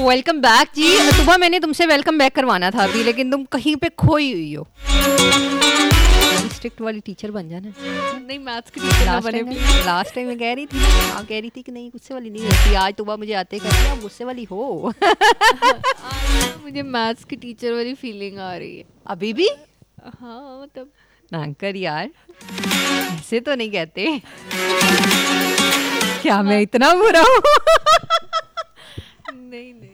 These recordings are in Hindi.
वेलकम बैक जी। सुबह मैंने तुमसे वेलकम बैक करवाना था अभी, लेकिन तुम कहीं पे खोई हुई हो। स्ट्रिक्ट वाली टीचर बन जाना। नहीं, मैथ्स की टीचर ना बने। लास्ट टाइम मैं कह रही थी, आप कह रही थी कि नहीं गुस्से वाली नहीं होती। आज सुबह मुझे आते कहती आप गुस्से वाली हो। मुझे मैथ्स की टीचर वाली फीलिंग आ रही है अभी भी। हाँ मतलब नांकर यार, ऐसे तो नहीं कहते। क्या मैं इतना बुरा हूँ? नहीं नहीं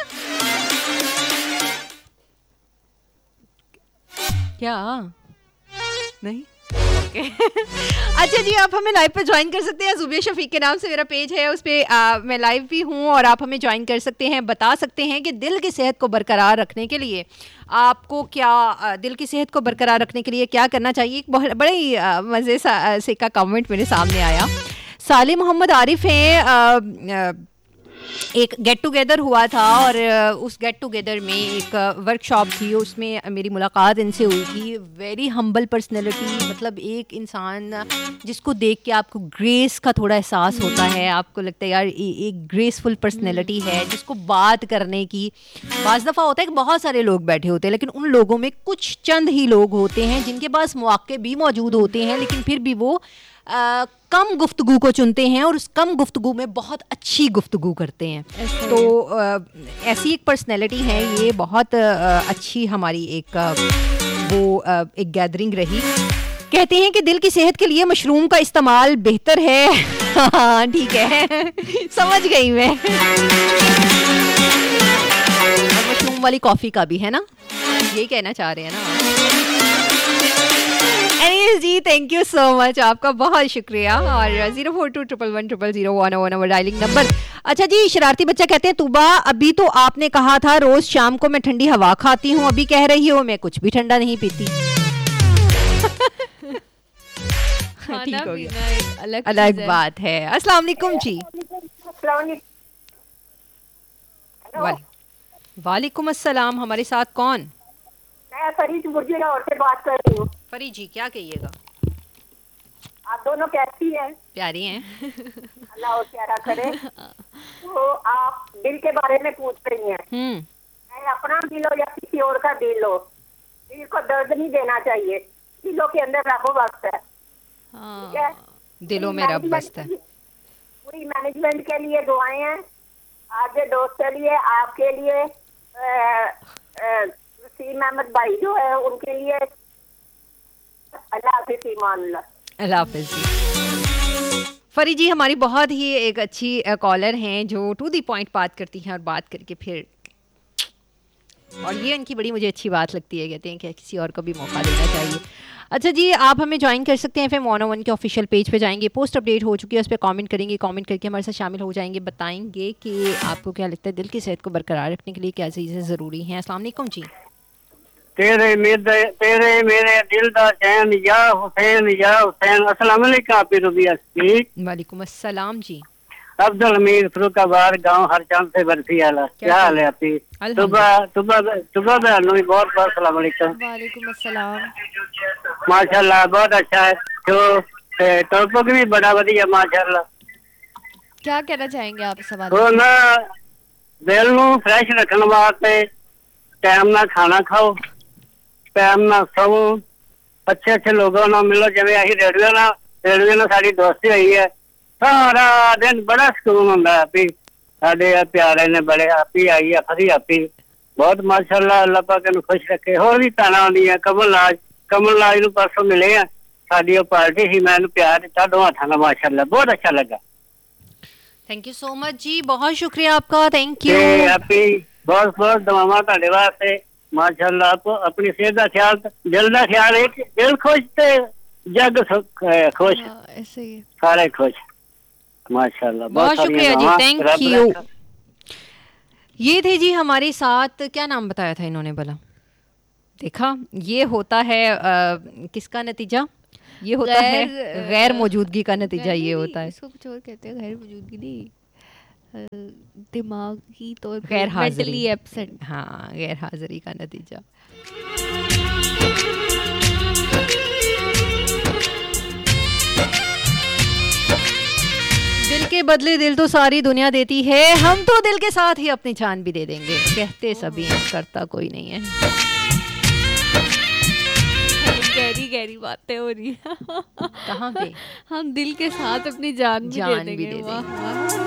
क्या नहीं? ओके। अच्छा जी, आप हमें लाइव पे ज्वाइन कर सकते हैं। जुबिया शफीक के नाम से मेरा पेज है, उस पर मैं लाइव भी हूँ और आप हमें ज्वाइन कर सकते हैं। बता सकते हैं कि दिल की सेहत को बरकरार रखने के लिए आपको क्या, दिल की सेहत को बरकरार रखने के लिए क्या करना चाहिए। एक बड़े ही मज़े से का कमेंट मेरे सामने आया। साले मोहम्मद आरिफ हैं, एक गेट टुगेदर हुआ था और उस गेट टुगेदर में एक वर्कशॉप थी, उसमें मेरी मुलाकात इनसे हुई थी। वेरी हम्बल पर्सनैलिटी, मतलब एक इंसान जिसको देख के आपको ग्रेस का थोड़ा एहसास होता है। आपको लगता है यार एक ग्रेसफुल पर्सनैलिटी है, जिसको बात करने की बाज़ दफ़ा होता है कि बहुत सारे लोग बैठे होते हैं, लेकिन उन लोगों में कुछ चंद ही लोग होते हैं जिनके पास मौके भी मौजूद होते हैं, लेकिन फिर भी वो कम गुफ्तगू को चुनते हैं और उस कम गुफ्तगू में बहुत अच्छी गुफ्तगू करते हैं। तो ऐसी एक पर्सनैलिटी है ये, बहुत अच्छी हमारी एक एक गैदरिंग रही। कहते हैं कि दिल की सेहत के लिए मशरूम का इस्तेमाल बेहतर है। हाँ ठीक है, समझ गई मैं। और मशरूम वाली कॉफ़ी का भी है ना, ये कहना चाह रहे हैं ना। Anyways ji, thank you so much, आपका बहुत शुक्रिया। और 0421110001 नंबर डायलिंग नंबर। अच्छा जी, शरारती बच्चा कहते हैं तुबा अभी तो आपने कहा था रोज शाम को मैं ठंडी हवा खाती हूँ, अभी कह रही हो मैं कुछ भी ठंडा नहीं पीती। खाना पीना एक अलग बात है। अस्सलाम वालेकुम जी। वालेकुम अस्सलाम। हमारे साथ कौन? मैं फरीद लाहौर से बात कर रही हूँ। फरीद जी, क्या कहिएगा? आप दोनों कैसी हैं? प्यारी हैं। अल्लाह और प्यारा करे। तो आप दिल के बारे में पूछ रही हैं। चाहे अपना दिल हो या किसी और का दिल हो, दिल को दर्द नहीं देना चाहिए। दिलों के अंदर रब वक्त है, ठीक है? दिलों में रब बसता है। पूरी मैनेजमेंट के लिए दुआएं हैं, आपके दोस्त के लिए, आपके लिए, वसीम अहमद भाई जो है उनके लिए। अल्लाह हाफिज़, ईमान अल्लाह। अल्लाह हाफिज़ जी। फरी जी हमारी बहुत ही एक अच्छी कॉलर हैं जो टू दी पॉइंट बात करती हैं और बात करके फिर, और ये उनकी बड़ी मुझे अच्छी बात लगती है, कहते हैं कि किसी और को भी मौका देना चाहिए। अच्छा जी, आप हमें ज्वाइन कर सकते हैं। FM 101 के ऑफिशियल पेज पे जाएंगे, पोस्ट अपडेट हो चुकी है, उस पर कमेंट करेंगे, कमेंट करके हमारे साथ शामिल हो जाएंगे, बताएंगे कि आपको क्या लगता है दिल की सेहत को बरकरार रखने के लिए क्या चीज़ें ज़रूरी हैं। अस्सलाम वालेकुम जी। तेरे मेरे दिल दा चैन या हुसैन अस्सलाम वालेकुम। आप रुबिया ठीक? वालेकुम अस्सलाम जी। अब्दुल हमीद फरुखाबाद गांव हरचंद से बरसी आला। क्या हाल है आपकी? सुबह भी बहुत बहुत सलाम वालेकुम। वालेकुम अस्सलाम। माशाल्लाह बहुत अच्छा है। तो टॉपिक भी बड़ा बढ़िया माशाल्लाह। क्या कहना चाहेंगे आप सवाल? तो ना दिल नू फ्रेश रखने वास्ते टाइम ना खाना खाओ, टाइम ना सो, अच्छे अच्छे लोगों ना मिलो। जिवें असीं रेडियो ना साडी दोस्ती हुई है, सारा दिन बड़ा सुकून हुंदा है। भी साडे प्यारे ने बड़े आपी आई है, फरी आपी बहुत माशाल्लाह। अल्लाह पाक इहनूं खुश रखे। होर भी ताना आउंदियां। कमल नाज नूं परसों मिले आ, साडी ओह पार्टी ही, मैं इहनूं प्यार दित्ता दोवां हत्थां नाल माशाल्लाह, बहुत अच्छा लगा। थैंक यू सो मच जी, बहुत शुक्रिया आपका, थैंक यू। आपी बहुत बहुत दुआवां तुहाडे वास्ते माशाल्लाह। आप अपनी सेहत का ख्याल, दिल का ख्याल, एक दिल खुश ते जग खुश, ऐसे ही सारे खुश माशाल्लाह। बहुत शुक्रिया जी, थैंक यू। ये थे जी हमारे साथ, क्या नाम बताया था इन्होंने भला? देखा, ये होता है किसका नतीजा? ये होता है गैर मौजूदगी का नतीजा। ये होता है, इसको कुछ और कहते हैं, गैर मौजूदगी नहीं, दिमागी तौर पे गैर हाजिरी, मेंटली एब्सेंट। हाँ, गैर हाजिरी का नतीजा। दिल के के बदले दिल तो सारी दुनिया देती है, हम तो दिल के साथ ही अपनी जान भी दे देंगे। कहते सभी हैं, करता कोई नहीं है। गहरी गहरी बातें हो रही है। कहाँ पे? हम दिल के साथ अपनी जान भी दे देंगे। वाह, वाह।